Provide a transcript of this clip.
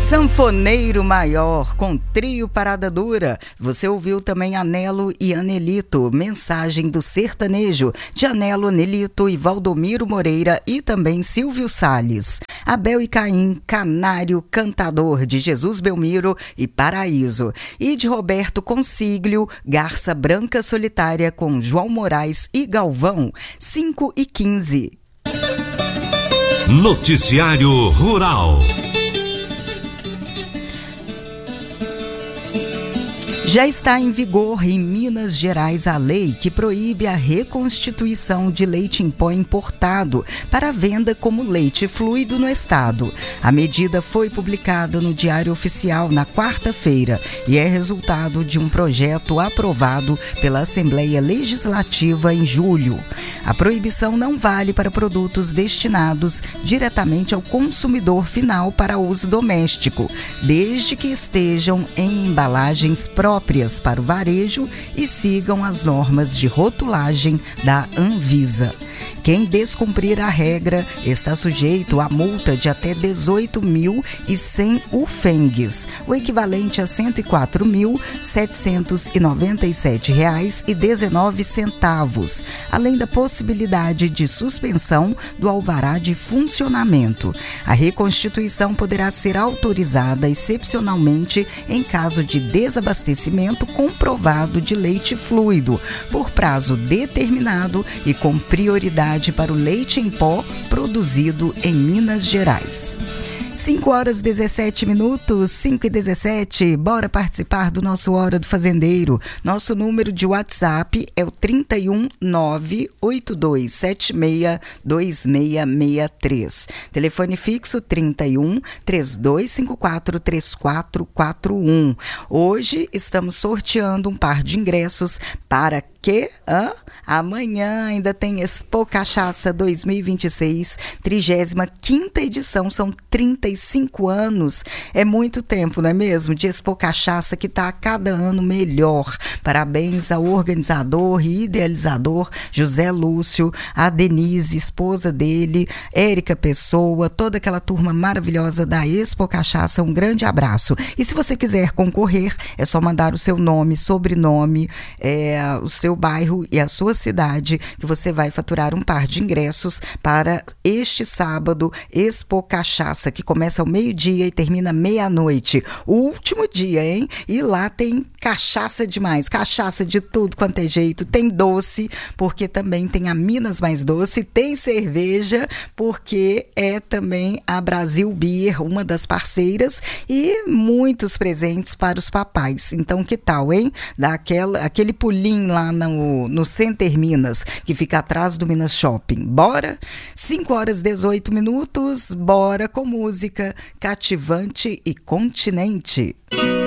Sanfoneiro Maior, com trio Parada Dura. Você ouviu também Anelo e Anelito, Mensagem do Sertanejo, de Anelo, Anelito e Valdomiro Moreira e também Silvio Salles. Abel e Caim, Canário Cantador, de Jesus Belmiro e Paraíso. E de Roberto Consiglio, Garça Branca Solitária, com João Moraes e Galvão, 5h15. Noticiário Rural. Já está em vigor em Minas Gerais a lei que proíbe a reconstituição de leite em pó importado para venda como leite fluido no estado. A medida foi publicada no Diário Oficial na quarta-feira e é resultado de um projeto aprovado pela Assembleia Legislativa em julho. A proibição não vale para produtos destinados diretamente ao consumidor final para uso doméstico, desde que estejam em embalagens próprias para o varejo e sigam as normas de rotulagem da Anvisa. Quem descumprir a regra está sujeito a multa de até 18.100 ufengues, o equivalente a R$ 104.797,19, além da possibilidade de suspensão do alvará de funcionamento. A reconstituição poderá ser autorizada excepcionalmente em caso de desabastecimento comprovado de leite fluido, por prazo determinado e com prioridade para o leite em pó produzido em Minas Gerais. 5h17, 5h17, bora participar do nosso Hora do Fazendeiro. Nosso número de WhatsApp é o 31982762663. Telefone fixo 31-3254-3441. Hoje estamos sorteando um par de ingressos para que amanhã ainda tem Expo Cachaça 2026, 35ª edição, são 35 anos, é muito tempo, não é mesmo? De Expo Cachaça, que está a cada ano melhor. Parabéns ao organizador e idealizador José Lúcio, a Denise, esposa dele, Érica Pessoa, toda aquela turma maravilhosa da Expo Cachaça, um grande abraço. E se você quiser concorrer, é só mandar o seu nome, sobrenome, o seu bairro e a sua cidade, que você vai faturar um par de ingressos para este sábado, Expo Cachaça, que começa ao meio-dia e termina meia-noite. O último dia, hein? E lá tem cachaça demais, cachaça de tudo quanto é jeito, tem doce, porque também tem a Minas Mais Doce, tem cerveja, porque é também a Brasil Beer, uma das parceiras, e muitos presentes para os papais. Então, que tal, hein? Dá aquele pulinho lá no Center Minas, que fica atrás do Minas Shopping. Bora? 5h18, bora com música cativante e continente.